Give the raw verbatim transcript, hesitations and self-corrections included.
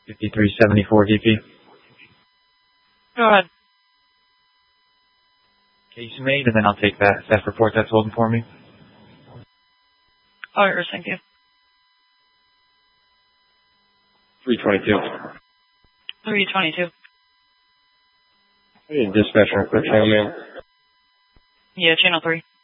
fifty-three seventy-four D P. Go ahead. Case made, and then I'll take that theft report that's holding for me. All right, thank you. three twenty-two. three twenty-two. I need dispatcher and quick channel, man. Yeah, channel three.